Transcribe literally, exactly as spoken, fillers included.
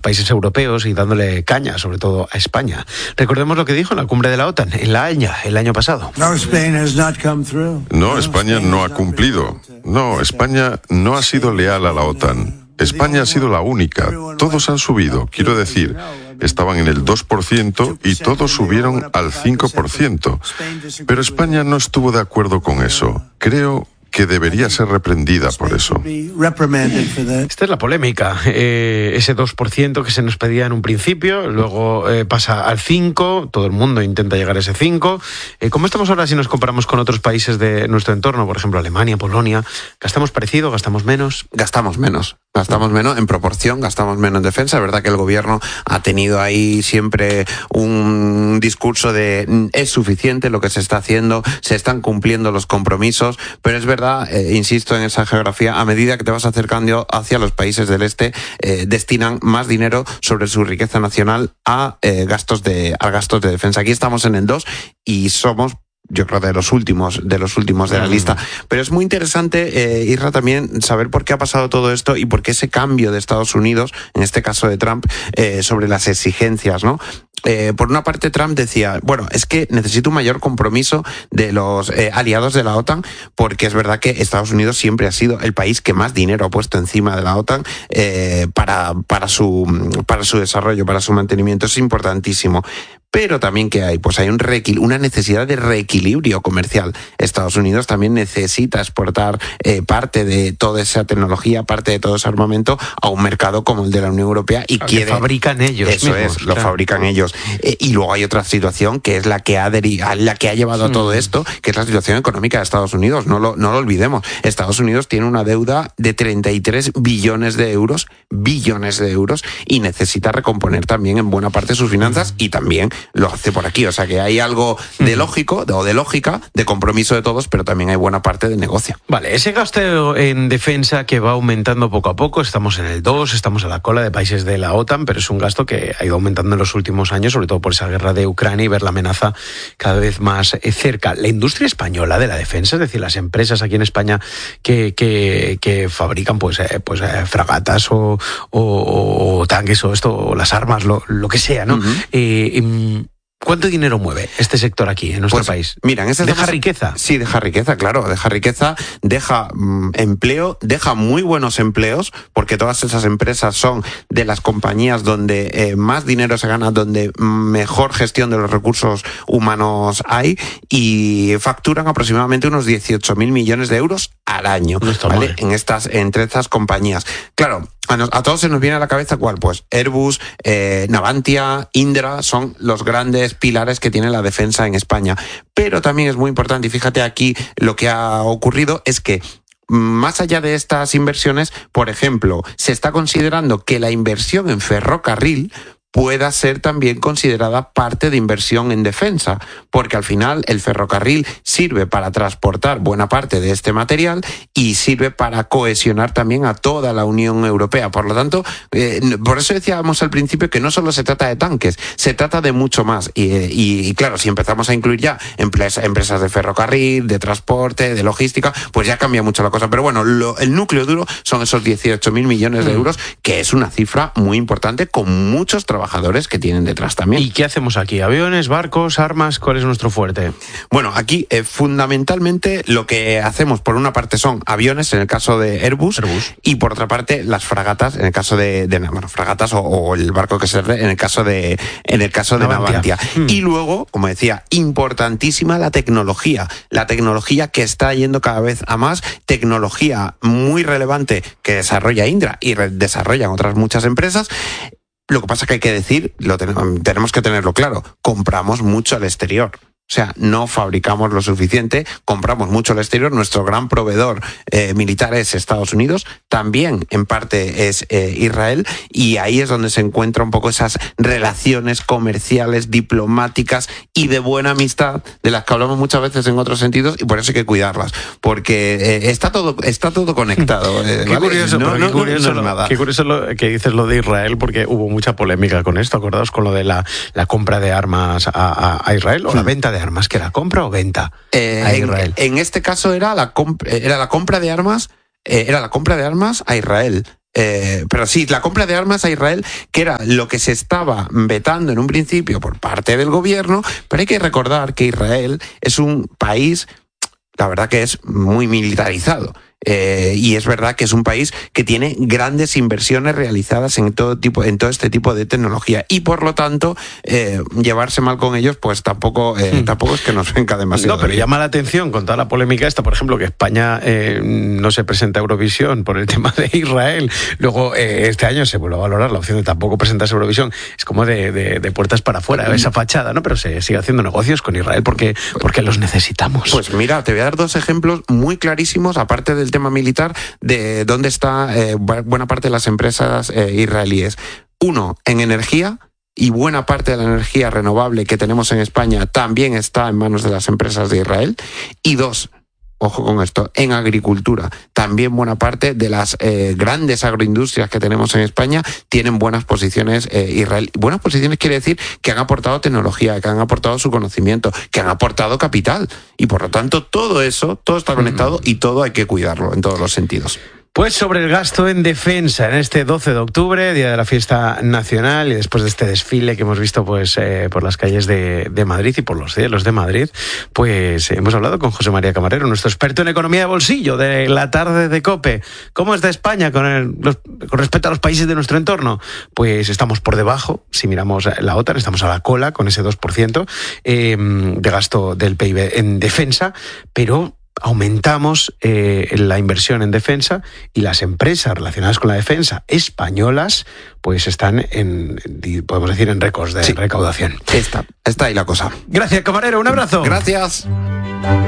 países europeos y dándole caña, sobre todo a España. Recordemos lo que dijo en la cumbre de la OTAN, en La Haya, el año pasado. No, España no ha cumplido. No, España no ha sido leal a la OTAN. España ha sido la única. Todos han subido, quiero decir, estaban en el dos por ciento y todos subieron al cinco por ciento. Pero España no estuvo de acuerdo con eso. Creo que debería ser reprendida por eso. Esta es la polémica. Eh, ese dos por ciento que se nos pedía en un principio, luego eh, pasa al cinco por ciento, todo el mundo intenta llegar a ese cinco por ciento. Eh, ¿Cómo estamos ahora si nos comparamos con otros países de nuestro entorno? Por ejemplo, Alemania, Polonia. ¿Gastamos parecido? ¿Gastamos menos? Gastamos menos. Gastamos menos en proporción, gastamos menos en defensa. Es verdad que el gobierno ha tenido ahí siempre un discurso de es suficiente lo que se está haciendo, se están cumpliendo los compromisos, pero es verdad, eh, insisto en esa geografía, a medida que te vas acercando hacia los países del este, eh, destinan más dinero sobre su riqueza nacional a eh, gastos de a gastos de defensa. Aquí estamos en el dos y somos, yo creo, de los últimos de los últimos de la lista. Pero es muy interesante, eh, Isra, también saber por qué ha pasado todo esto y por qué ese cambio de Estados Unidos, en este caso de Trump, eh, sobre las exigencias, ¿no? Eh, por una parte, Trump decía, bueno, es que necesito un mayor compromiso de los eh, aliados de la OTAN, porque es verdad que Estados Unidos siempre ha sido el país que más dinero ha puesto encima de la OTAN eh, para, para, su, para su desarrollo, para su mantenimiento. Es importantísimo. Pero también que hay, pues hay un reequil- una necesidad de reequilibrio comercial. Estados Unidos también necesita exportar eh, parte de toda esa tecnología, parte de todo ese armamento a un mercado como el de la Unión Europea y que quiere... fabrican ellos Eso mismos, es, lo claro. fabrican ellos. Eh, y luego hay otra situación que es la que ha, deri- la que ha llevado a todo esto, que es la situación económica de Estados Unidos. No lo, no lo olvidemos. Estados Unidos tiene una deuda de treinta y tres billones de euros, billones de euros, y necesita recomponer también en buena parte sus finanzas y también lo hace por aquí. O sea que hay algo de lógico o de lógica, de compromiso de todos, pero también hay buena parte de negocio. Vale, ese gasto en defensa que va aumentando poco a poco, estamos en el dos, estamos a la cola de países de la OTAN, pero es un gasto que ha ido aumentando en los últimos años, sobre todo por esa guerra de Ucrania y ver la amenaza cada vez más cerca. La industria española de la defensa, es decir, las empresas aquí en España que, que, que fabrican pues, eh, pues eh, fragatas o, o, o tanques o esto, o las armas, lo, lo que sea, ¿no? Uh-huh. Eh, ¿Cuánto dinero mueve este sector aquí, en nuestro pues, país? Mira, en este ¿Deja caso, riqueza? Sí, deja riqueza, claro. Deja riqueza, deja mmm, empleo, deja muy buenos empleos, porque todas esas empresas son de las compañías donde eh, más dinero se gana, donde mejor gestión de los recursos humanos hay, y facturan aproximadamente unos dieciocho mil millones de euros al año, no está ¿vale? mal. En estas, entre estas compañías. Claro, a, nos, a todos se nos viene a la cabeza cuál, pues Airbus, eh, Navantia, Indra, son los grandes pilares que tiene la defensa en España. Pero también es muy importante, y fíjate aquí lo que ha ocurrido, es que más allá de estas inversiones, por ejemplo, se está considerando que la inversión en ferrocarril pueda ser también considerada parte de inversión en defensa, porque al final el ferrocarril sirve para transportar buena parte de este material y sirve para cohesionar también a toda la Unión Europea. Por lo tanto, eh, por eso decíamos al principio que no solo se trata de tanques, se trata de mucho más. Y, y, y claro, si empezamos a incluir ya empresas, empresas de ferrocarril, de transporte, de logística, pues ya cambia mucho la cosa. Pero bueno, lo, el núcleo duro son esos dieciocho mil millones de euros, que es una cifra muy importante, con muchos trabajadores trabajadores que tienen detrás también. ¿Y qué hacemos aquí? ¿Aviones, barcos, armas? ¿Cuál es nuestro fuerte? Bueno, aquí eh, fundamentalmente lo que hacemos por una parte son aviones, en el caso de Airbus, Airbus. y por otra parte las fragatas, en el caso de, de bueno, fragatas o, o el barco que se re, en el caso de en el caso de Navantia. Navantia. Hmm. Y luego, como decía, importantísima la tecnología, la tecnología que está yendo cada vez a más, tecnología muy relevante que desarrolla Indra y re- desarrollan otras muchas empresas. Lo que pasa es que hay que decir, lo ten- tenemos que tenerlo claro, compramos mucho al exterior. O sea, no fabricamos lo suficiente, compramos mucho al exterior. Nuestro gran proveedor eh, militar es Estados Unidos, también en parte es eh, Israel, y ahí es donde se encuentran un poco esas relaciones comerciales, diplomáticas y de buena amistad, de las que hablamos muchas veces en otros sentidos, y por eso hay que cuidarlas, porque eh, está todo está todo conectado. Eh, qué, ¿vale? curioso, no, qué, no, curioso, no, no es nada. Qué curioso lo que dices lo de Israel, porque hubo mucha polémica con esto. ¿Acordaos con lo de la, la compra de armas a, a, a Israel o la venta de armas, que era compra o venta eh, a Israel? En, en este caso era la, comp- era la compra de armas, eh, era la compra de armas a Israel. Eh, pero sí, la compra de armas a Israel, que era lo que se estaba vetando en un principio por parte del gobierno, pero hay que recordar que Israel es un país, la verdad que es muy militarizado. Eh, y es verdad que es un país que tiene grandes inversiones realizadas en todo tipo, en todo este tipo de tecnología, y por lo tanto eh, llevarse mal con ellos, pues tampoco, eh, hmm. tampoco es que nos venga demasiado. No, pero bien. llama la atención con toda la polémica esta, por ejemplo, que España eh, no se presenta a Eurovisión por el tema de Israel. Luego eh, este año se vuelve a valorar la opción de tampoco presentarse a Eurovisión. Es como de, de, de puertas para afuera, hmm. esa fachada, ¿no? Pero se sigue haciendo negocios con Israel porque, porque los necesitamos. Pues mira, te voy a dar dos ejemplos muy clarísimos, aparte del tema militar, de dónde está eh, buena parte de las empresas eh, israelíes. Uno, en energía, y buena parte de la energía renovable que tenemos en España también está en manos de las empresas de Israel. Y dos, ojo con esto, en agricultura, también buena parte de las eh, grandes agroindustrias que tenemos en España tienen buenas posiciones eh, Israel. Buenas posiciones quiere decir que han aportado tecnología, que han aportado su conocimiento, que han aportado capital. Y por lo tanto, todo eso, todo está conectado mm. y todo hay que cuidarlo en todos los sentidos. Pues sobre el gasto en defensa en este doce de octubre, día de la fiesta nacional, y después de este desfile que hemos visto pues eh, por las calles de, de Madrid y por los cielos de Madrid, pues hemos hablado con José María Camarero, nuestro experto en economía de bolsillo de la tarde de COPE. ¿Cómo está España con, el, los, con respecto a los países de nuestro entorno? Pues estamos por debajo, si miramos la OTAN, estamos a la cola con ese dos por ciento eh, de gasto del P I B en defensa, pero aumentamos eh, la inversión en defensa, y las empresas relacionadas con la defensa españolas pues están en, podemos decir, en récords de sí. recaudación. Está, está ahí la cosa. Gracias, Camarero, un abrazo. Gracias.